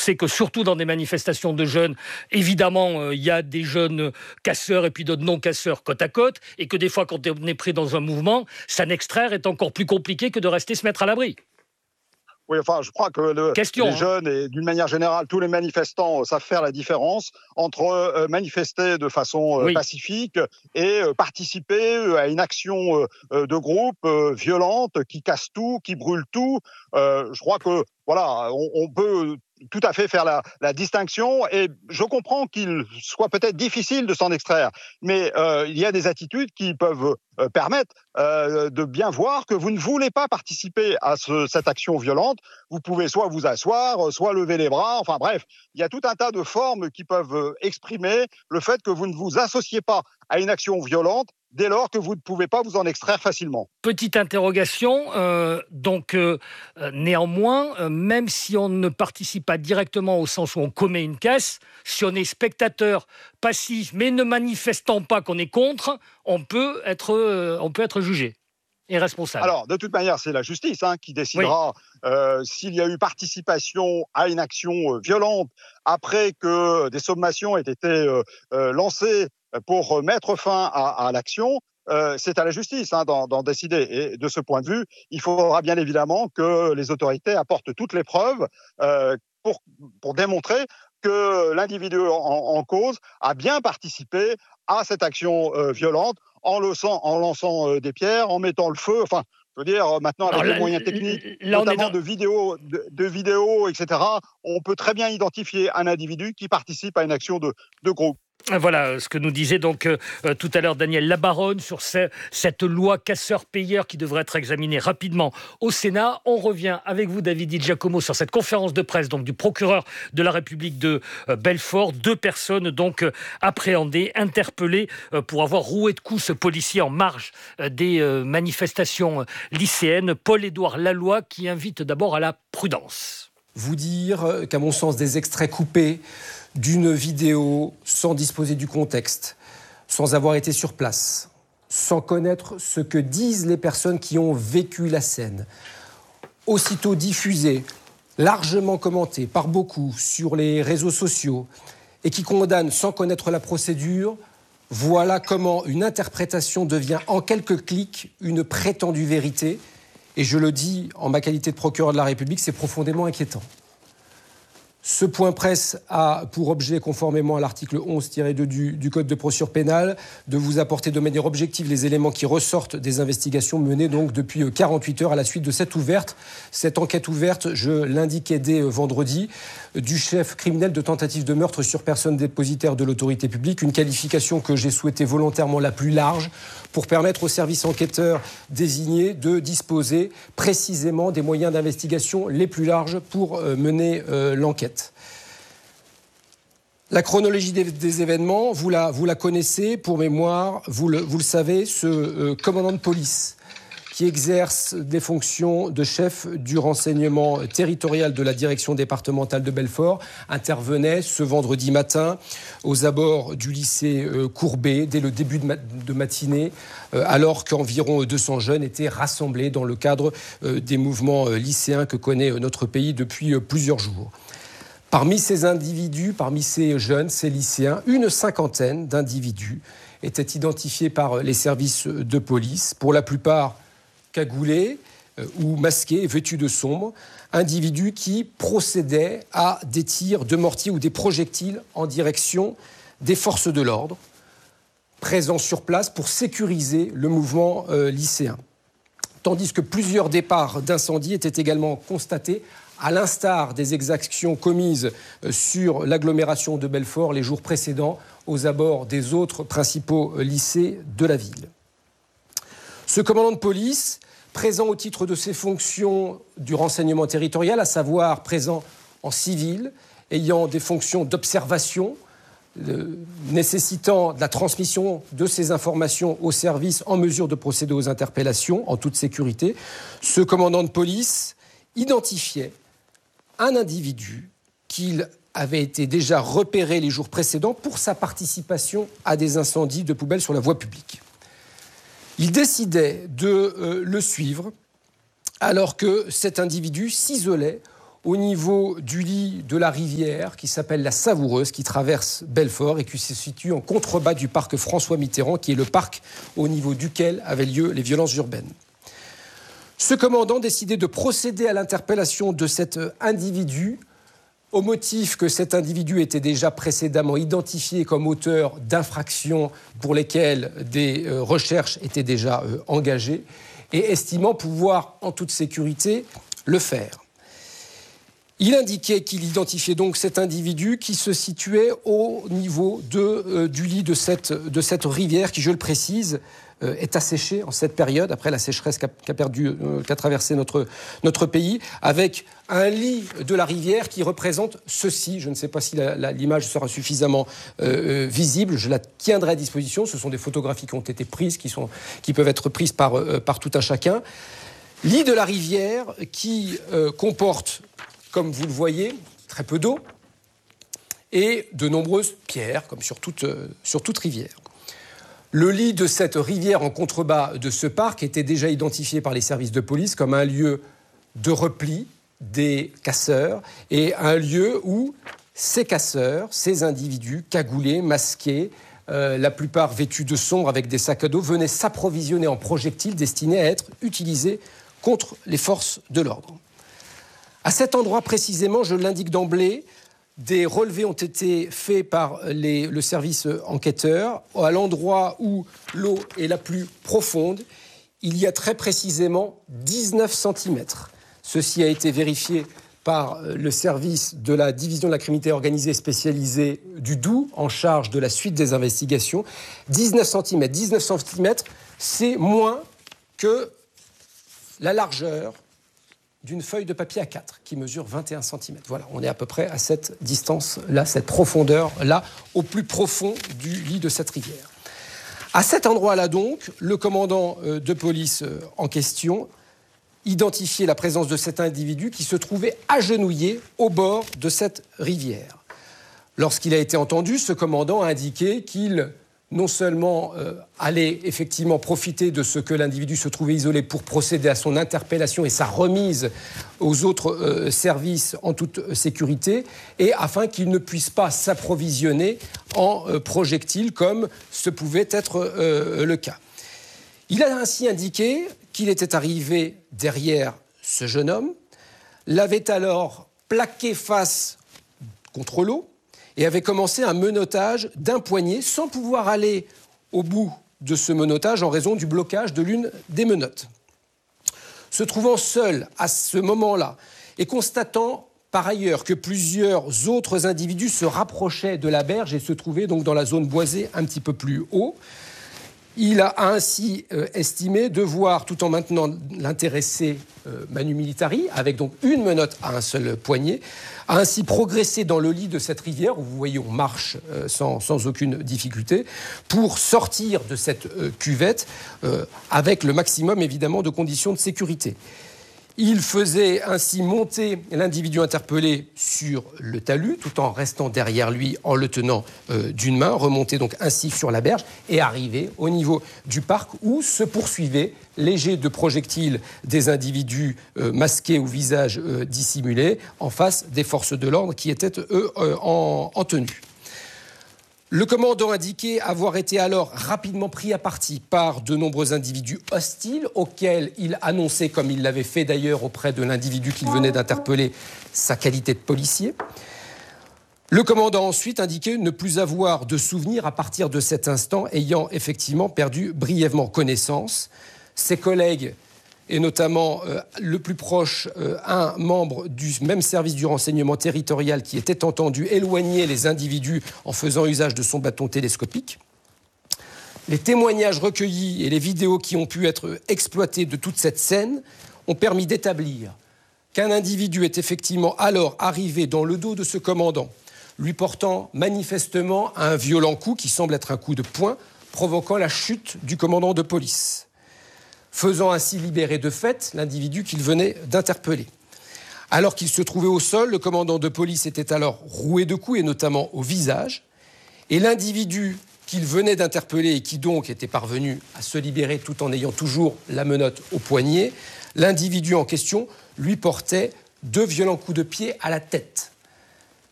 sait que surtout dans des manifestations de jeunes, évidemment, il y a des jeunes casseurs et puis d'autres non-casseurs côte à côte, et que des fois, quand on est pris dans un mouvement, s'en extraire est encore plus compliqué que de rester se mettre à l'abri. Oui, enfin, je crois que les jeunes et d'une manière générale, tous les manifestants savent faire la différence entre manifester de façon pacifique et participer à une action de groupe violente qui casse tout, qui brûle tout. Je crois que voilà, on peut tout à fait faire la distinction, et je comprends qu'il soit peut-être difficile de s'en extraire, mais il y a des attitudes qui peuvent permettre de bien voir que vous ne voulez pas participer à cette action violente. Vous pouvez soit vous asseoir, soit lever les bras, enfin bref, il y a tout un tas de formes qui peuvent exprimer le fait que vous ne vous associez pas à une action violente dès lors que vous ne pouvez pas vous en extraire facilement. Petite interrogation, néanmoins, même si on ne participe pas directement au sens où on commet une caisse, si on est spectateur passif mais ne manifestant pas qu'on est contre, on peut être jugé et responsable. Alors, de toute manière, c'est la justice qui décidera s'il y a eu participation à une action violente après que des sommations aient été lancées pour mettre fin à l'action. C'est à la justice d'en décider. Et de ce point de vue, il faudra bien évidemment que les autorités apportent toutes les preuves pour démontrer que l'individu en cause a bien participé à cette action violente en lançant des pierres, en mettant le feu. Enfin, je veux dire, maintenant, avec les moyens techniques, notamment de vidéos, etc., on peut très bien identifier un individu qui participe à une action de groupe. Voilà ce que nous disait donc tout à l'heure Daniel Labaronne sur cette loi casseur-payeur qui devrait être examinée rapidement au Sénat. On revient avec vous, David Di Giacomo, sur cette conférence de presse donc, du procureur de la République de Belfort. 2 personnes donc appréhendées, interpellées pour avoir roué de coups ce policier en marge des manifestations lycéennes. Paul-Édouard Laloy qui invite d'abord à la prudence. Vous dire qu'à mon sens, des extraits coupés d'une vidéo sans disposer du contexte, sans avoir été sur place, sans connaître ce que disent les personnes qui ont vécu la scène, aussitôt diffusée, largement commentée par beaucoup sur les réseaux sociaux et qui condamnent sans connaître la procédure, voilà comment une interprétation devient en quelques clics une prétendue vérité. Et je le dis en ma qualité de procureur de la République, c'est profondément inquiétant. Ce point presse a pour objet, conformément à l'article 11-2 du Code de procédure pénale, de vous apporter de manière objective les éléments qui ressortent des investigations menées donc depuis 48 heures à la suite de cette ouverte. Cette enquête ouverte, je l'indiquais dès vendredi, du chef criminel de tentative de meurtre sur personne dépositaire de l'autorité publique, une qualification que j'ai souhaité volontairement la plus large pour permettre aux services enquêteurs désignés de disposer précisément des moyens d'investigation les plus larges pour mener l'enquête. La chronologie des événements, vous la connaissez, pour mémoire, vous le savez, ce commandant de police qui exerce des fonctions de chef du renseignement territorial de la direction départementale de Belfort, intervenait ce vendredi matin aux abords du lycée Courbet, dès le début de matinée, alors qu'environ 200 jeunes étaient rassemblés dans le cadre des mouvements lycéens que connaît notre pays depuis plusieurs jours. Parmi ces individus, parmi ces jeunes, ces lycéens, une cinquantaine d'individus étaient identifiés par les services de police, pour la plupart cagoulés ou masqués, vêtus de sombre, individus qui procédaient à des tirs de mortier ou des projectiles en direction des forces de l'ordre, présents sur place pour sécuriser le mouvement lycéen. Tandis que plusieurs départs d'incendie étaient également constatés, à l'instar des exactions commises sur l'agglomération de Belfort les jours précédents aux abords des autres principaux lycées de la ville. Ce commandant de police, présent au titre de ses fonctions du renseignement territorial, à savoir présent en civil, ayant des fonctions d'observation, nécessitant de la transmission de ces informations aux services en mesure de procéder aux interpellations en toute sécurité, ce commandant de police identifiait un individu qu'il avait été déjà repéré les jours précédents pour sa participation à des incendies de poubelles sur la voie publique. Il décidait de le suivre alors que cet individu s'isolait au niveau du lit de la rivière qui s'appelle la Savoureuse, qui traverse Belfort et qui se situe en contrebas du parc François Mitterrand, qui est le parc au niveau duquel avaient lieu les violences urbaines. Ce commandant décidait de procéder à l'interpellation de cet individu au motif que cet individu était déjà précédemment identifié comme auteur d'infractions pour lesquelles des recherches étaient déjà engagées et estimant pouvoir en toute sécurité le faire. Il indiquait qu'il identifiait donc cet individu qui se situait au niveau du lit de cette rivière qui, je le précise, est asséchée en cette période, après la sécheresse qu'a traversé notre pays, avec un lit de la rivière qui représente ceci. Je ne sais pas si l'image sera suffisamment visible, je la tiendrai à disposition. Ce sont des photographies qui ont été prises, qui peuvent être prises par tout un chacun. Lit de la rivière qui comporte, comme vous le voyez, très peu d'eau et de nombreuses pierres, comme sur toute rivière. Le lit de cette rivière en contrebas de ce parc était déjà identifié par les services de police comme un lieu de repli des casseurs et un lieu où ces casseurs, ces individus cagoulés, masqués, la plupart vêtus de sombre avec des sacs à dos, venaient s'approvisionner en projectiles destinés à être utilisés contre les forces de l'ordre. À cet endroit précisément, je l'indique d'emblée, des relevés ont été faits par le service enquêteur. À l'endroit où l'eau est la plus profonde, il y a très précisément 19 cm. Ceci a été vérifié par le service de la division de la criminalité organisée spécialisée du Doubs, en charge de la suite des investigations. 19 cm. 19 cm, c'est moins que la largeur d'une feuille de papier A4 qui mesure 21 cm. Voilà, on est à peu près à cette distance-là, cette profondeur-là, au plus profond du lit de cette rivière. À cet endroit-là donc, le commandant de police en question identifiait la présence de cet individu qui se trouvait agenouillé au bord de cette rivière. Lorsqu'il a été entendu, ce commandant a indiqué qu'il non seulement allait effectivement profiter de ce que l'individu se trouvait isolé pour procéder à son interpellation et sa remise aux autres services en toute sécurité, et afin qu'il ne puisse pas s'approvisionner en projectiles comme ce pouvait être le cas. Il a ainsi indiqué qu'il était arrivé derrière ce jeune homme, l'avait alors plaqué face contre l'eau, et avait commencé un menottage d'un poignet sans pouvoir aller au bout de ce menottage en raison du blocage de l'une des menottes. Se trouvant seul à ce moment-là et constatant par ailleurs que plusieurs autres individus se rapprochaient de la berge et se trouvaient donc dans la zone boisée un petit peu plus haut, il a ainsi estimé devoir, tout en maintenant l'intéressé manu militari, avec donc une menotte à un seul poignet, a ainsi progressé dans le lit de cette rivière, où vous voyez on marche sans aucune difficulté, pour sortir de cette cuvette avec le maximum évidemment de conditions de sécurité. Il faisait ainsi monter l'individu interpellé sur le talus, tout en restant derrière lui en le tenant d'une main, remonter donc ainsi sur la berge et arriver au niveau du parc où se poursuivaient les jets de projectiles des individus masqués ou visage dissimulé en face des forces de l'ordre qui étaient, eux, en tenue. Le commandant indiquait avoir été alors rapidement pris à partie par de nombreux individus hostiles auxquels il annonçait, comme il l'avait fait d'ailleurs auprès de l'individu qu'il venait d'interpeller, sa qualité de policier. Le commandant ensuite indiquait ne plus avoir de souvenirs à partir de cet instant, ayant effectivement perdu brièvement connaissance. Ses collègues, et notamment le plus proche, un membre du même service du renseignement territorial qui était entendu éloigner les individus en faisant usage de son bâton télescopique. Les témoignages recueillis et les vidéos qui ont pu être exploitées de toute cette scène ont permis d'établir qu'un individu est effectivement alors arrivé dans le dos de ce commandant, lui portant manifestement un violent coup qui semble être un coup de poing, provoquant la chute du commandant de police, faisant ainsi libérer de fait l'individu qu'il venait d'interpeller. Alors qu'il se trouvait au sol, le commandant de police était alors roué de coups, et notamment au visage, et l'individu qu'il venait d'interpeller et qui donc était parvenu à se libérer tout en ayant toujours la menotte au poignet, l'individu en question lui portait 2 violents coups de pied à la tête.